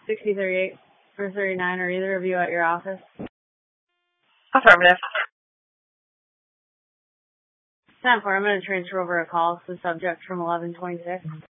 6038 or 39, are either of you at your office? Affirmative. 10-4, I'm going to transfer over a call to the subject from 1126.